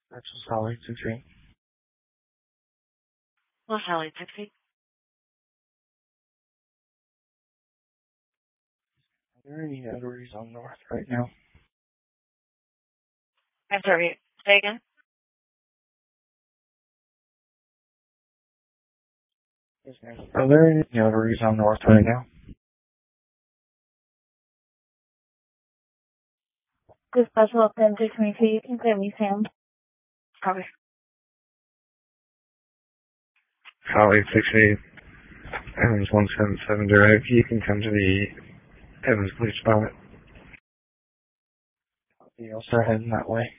That's just Holly 16. Well, Holly, taxi. Are there any notaries on North right now? I'm sorry, say again? Yes, ma'am. Are there any notaries on North right now? This special authentic community, you can clear me, Sam. Copy. Holly 68, Evans 177 Drive. You can come to the Evans Police Department. You'll start heading that way.